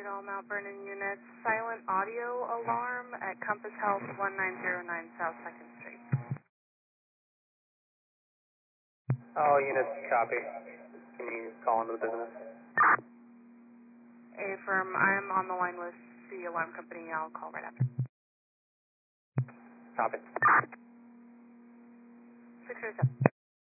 all Mount Vernon units. Silent audio alarm at Compass Health 1909 South 2nd Street. All units, copy. Can you call into the business? Affirm, I'm on the line with the alarm company. I'll call right after. Copy. 607.